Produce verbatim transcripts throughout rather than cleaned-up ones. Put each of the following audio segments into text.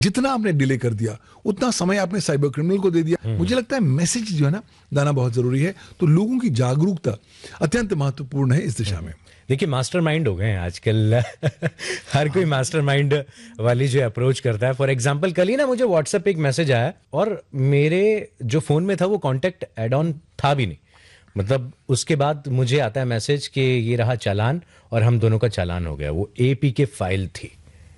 जितना आपने डिले कर दिया उतना समय आपने साइबर क्रिमिनल को दे दिया। मुझे लगता है मैसेज जो है ना दाना बहुत जरूरी है, तो लोगों की जागरूकता अत्यंत महत्वपूर्ण है इस दिशा में। देखिए मास्टरमाइंड हो गए हैं आजकल हर कोई मास्टरमाइंड वाली जो अप्रोच करता है। फॉर एग्जांपल कल ही ना मुझे व्हाट्सएप पे एक मैसेज आया और मेरे जो फोन में था वो कांटेक्ट ऐड ऑन था भी नहीं, मतलब उसके बाद मुझे आता है मैसेज कि ये रहा चालान और हम दोनों का चालान हो गया। वो एपी के फाइल थी।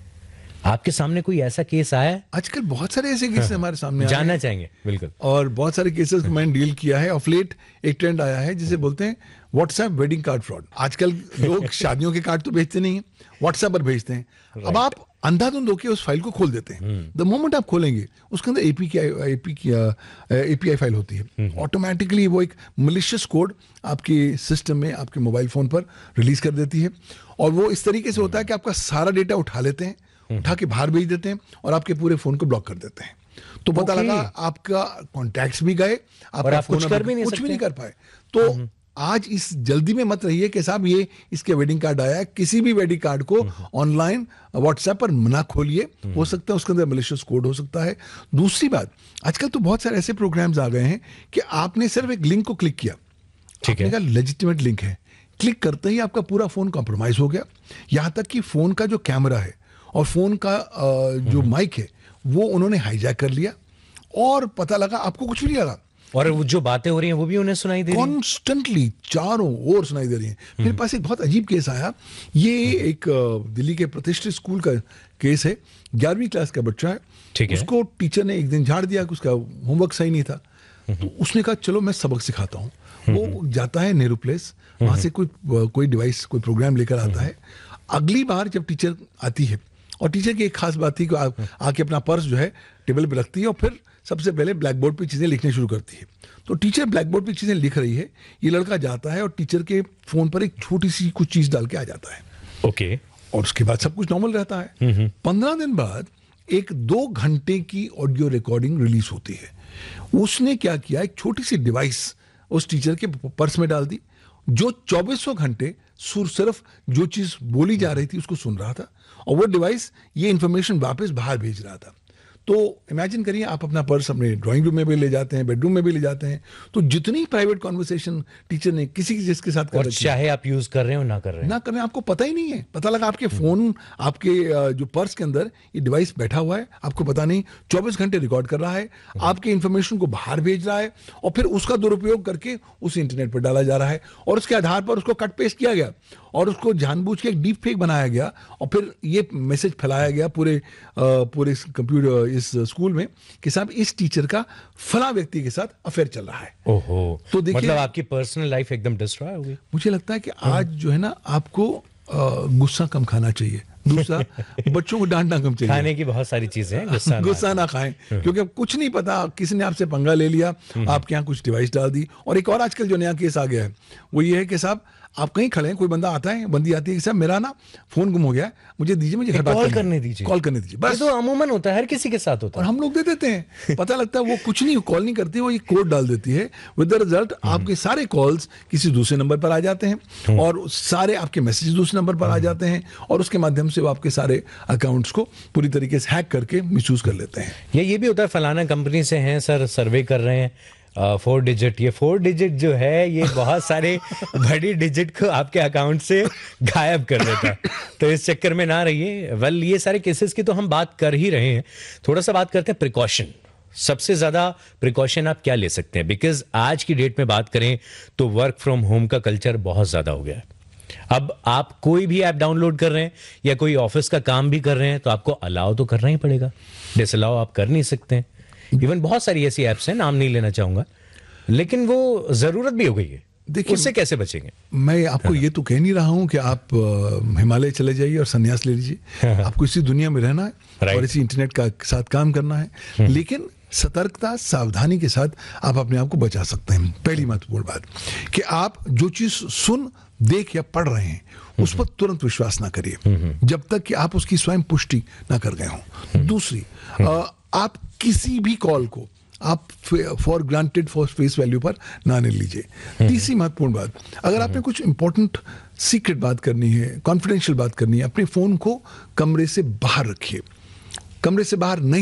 आपके सामने कोई ऐसा केस आया है? आजकल बहुत सारे ऐसे केस हमारे सामने जानना चाहेंगे बिल्कुल। और बहुत सारे केसेस को मैंने डील किया है। ऑफ लेट एक ट्रेंड आया है जिसे बोलते हैं व्हाट्सएप वेडिंग कार्ड फ्रॉड। आजकल लोग शादियों के कार्ड तो भेजते नहीं है, व्हाट्सएप पर भेजते हैं। अब आप अंधाधुंध होकर उस फाइल को खोल देते हैं। द मोमेंट आप खोलेंगे उसके अंदर एपी की एपी की एपीआई फाइल होती है। ऑटोमेटिकली वो एक मलिशियस कोड आपके सिस्टम में आपके मोबाइल फोन पर रिलीज कर देती है और वो इस तरीके से होता है कि आपका सारा डेटा उठा लेते हैं, उठा के बाहर भेज देते हैं और आपके पूरे फोन को ब्लॉक कर देते हैं। तो पता okay. लगा आपका कॉन्टैक्ट्स भी गए, आपका आप फोन कुछ कर भी नहीं कुछ भी नहीं कर पाए। तो हम्म। आज इस जल्दी में मत रहिए कि साहब ये इसके वेडिंग कार्ड आया है। किसी भी वेडिंग कार्ड को ऑनलाइन व्हाट्सएप पर ना खोलिए, हो सकता है उसके अंदर मलिशियस कोड हो सकता है। दूसरी बात, आजकल तो बहुत सारे ऐसे प्रोग्राम्स आ गए हैं कि आपने सिर्फ एक लिंक को क्लिक किया, आपने कहा लेजिटिमेट लिंक है, क्लिक करते ही आपका पूरा फोन कॉम्प्रोमाइज हो गया। यहां तक कि फोन का जो कैमरा है और फोन का जो माइक है वो उन्होंने हाईजैक कर लिया और पता लगा आपको कुछ भी नहीं लगा और जो बातें हो रही हैं वो भी उन्हें सुनाई दे रही हैं कॉन्स्टेंटली, चारों ओर सुनाई दे रही हैं। मेरे पास एक बहुत अजीब केस आया। ये एक दिल्ली के प्रतिष्ठित स्कूल का केस है। ग्यारहवीं क्लास का बच्चा है, ठीक है। उसको टीचर ने एक दिन झाड़ दिया कि उसका होमवर्क सही नहीं था। तो उसने कहा चलो मैं सबक सिखाता हूँ। वो जाता है नेहरू प्लेस, वहां से कोई कोई डिवाइस कोई प्रोग्राम लेकर आता है। अगली बार जब टीचर आती है, और टीचर की एक खास बात थी कि आके अपना पर्स जो है टेबल पे रखती है और फिर सबसे पहले ब्लैक बोर्ड पे चीजें लिखने शुरू करती है। तो टीचर ब्लैक बोर्ड पे चीजें लिख रही है, ये लड़का जाता है और टीचर के फोन पर एक छोटी सी कुछ चीज डाल के आ जाता है। Okay okay. और उसके बाद सब कुछ नॉर्मल रहता है। पंद्रह दिन बाद एक दो घंटे की ऑडियो रिकॉर्डिंग रिलीज होती है। उसने क्या किया, एक छोटी सी डिवाइस उस टीचर के पर्स में डाल दी, जो चौबीसों घंटे सुर सिर्फ जो चीज बोली जा रही थी उसको सुन रहा था और वो डिवाइस ये इंफॉर्मेशन वापस बाहर भेज रहा था। तो इमेजिन करिए आप अपना पर्स अपने ड्राइंग रूम में भी ले जाते हैं, बेडरूम में भी ले जाते हैं, तो जितनी प्राइवेट कॉन्वर्सेशन टीचर ने किसी जिसके साथ कर और चाहे आप यूज कर रहे हो ना कर रहे हैं ना कर रहे हैं आपको पता ही नहीं है। पता लगा आपके फोन आपके जो पर्स के अंदर ये डिवाइस बैठा हुआ है, आपको पता नहीं, चौबीस घंटे रिकॉर्ड कर रहा है, आपके इंफॉर्मेशन को बाहर भेज रहा है और फिर उसका दुरुपयोग करके उस इंटरनेट पर डाला जा रहा है और उसके आधार पर उसको कट पेस्ट किया गया और उसको जानबूझ के एक डीप फेक बनाया गया और फिर ये मैसेज फैलाया गया पूरे पूरे कंप्यूटर इस स्कूल में कि साहब इस टीचर का फला व्यक्ति के साथ अफेयर चल रहा है। ओहो, तो देखिए मतलब आपकी पर्सनल लाइफ एकदम डिस्ट्रॉय हो गई। मुझे लगता है कि आज जो है ना आपको गुस्सा कम खाना चाहिए। दूसरा, बच्चों को डांटना कम चाहिए। खाने की बहुत सारी चीजें हैं, गुस्सा गुस्सा ना खाएं, क्योंकि अब कुछ नहीं पता, किसी ने आपसे पंगा ले लिया, आपके यहाँ कुछ डिवाइस डाल दी। और एक और आजकल जो नया केस आ गया है वो ये है कि साहब आप कहीं खड़े हैं, कोई बंदा आता है, बंदी आती है कि साहब मेरा ना फोन गुम हो गया है, मुझे दीजिए, मुझे कॉल करने दीजिए, कॉल करने दीजिए। बस तो अमूमन होता है, हर किसी के साथ होता है और हम लोग दे देते हैं। पता लगता है वो कुछ नहीं, कॉल नहीं करती, वो ये कोड डाल देती है। विद द रिजल्ट आपके सारे कॉल्स किसी दूसरे नंबर पर आ जाते हैं और सारे आपके मैसेज दूसरे नंबर पर आ जाते हैं और उसके माध्यम से वो आपके सारे अकाउंट्स को पूरी तरीके से हैक करके मिसयूज कर लेते हैं। ये ये भी होता है, फलाना कंपनी से हैं सर, सर्वे कर रहे हैं, फोर uh, डिजिट, ये फोर डिजिट जो है ये बहुत सारे बड़ी डिजिट को आपके अकाउंट से गायब कर देता है। तो इस चक्कर में ना रहिए। वेल ये सारे केसेस की तो हम बात कर ही रहे हैं, थोड़ा सा बात करते हैं प्रिकॉशन। सबसे ज्यादा प्रिकॉशन आप क्या ले सकते हैं? बिकॉज आज की डेट में बात करें तो वर्क फ्रॉम होम का कल्चर बहुत ज्यादा हो गया है। अब आप कोई भी ऐप डाउनलोड कर रहे हैं या कोई ऑफिस का काम भी कर रहे हैं तो आपको अलाउ तो करना ही पड़ेगा, डिसअलाउ आप कर नहीं सकते हैं। इवन बहुत सारी ऐसी ऐप्स हैं, नाम नहीं लेना चाहूंगा, लेकिन वो जरूरत भी हो गई है। देखिए उससे कैसे बचेंगे? मैं आपको हाँ। ये तो कह नहीं रहा हूं कि आप हिमालय चले जाइए और संन्यास ले लीजिए। आपको इसी दुनिया में रहना है और इसी इंटरनेट का साथ काम करना है, लेकिन सतर्कता सावधानी के साथ आप अपने आप को बचा सकते हैं। पहली महत्वपूर्ण बात कि आप जो चीज सुन देख या पढ़ रहे हैं उस पर तुरंत विश्वास ना करिए जब तक कि आप उसकी स्वयं पुष्टि ना कर गए हों। दूसरी, आप किसी भी कॉल को आप for granted for face value पर ना ले लीजिए। तीसरी महत्वपूर्ण बात, अगर आपने कुछ इंपॉर्टेंट सीक्रेट बात करनी है, कॉन्फिडेंशियल बात करनी है, अपने फोन को कमरे से बाहर रखिए। कमरे से बाहर नहीं